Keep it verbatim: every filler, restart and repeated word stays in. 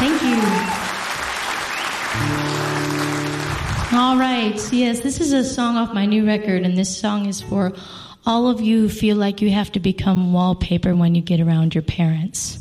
Thank you. All right. Yes, this is a song off my new record, and this song is for all of you who feel like you have to become wallpaper when you get around your parents.